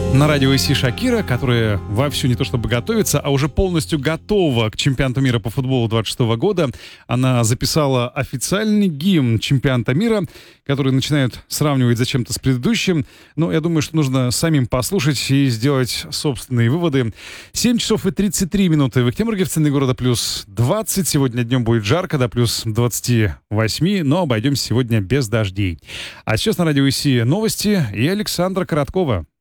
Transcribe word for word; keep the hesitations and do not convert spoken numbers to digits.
На радио ИС Шакира, которая вовсю не то чтобы готовится, а уже полностью готова к чемпионату мира по футболу двадцать шестого года. Она записала официальный гимн чемпионата мира, который начинают сравнивать зачем-то с предыдущим. Но я думаю, что нужно самим послушать и сделать собственные выводы. семь часов и тридцать три минуты в Ахтеморге, в центре города плюс двадцать. Сегодня днем будет жарко, до плюс двадцать восемь, но обойдемся сегодня без дождей. А сейчас на радио ИС новости и Александра Короткова.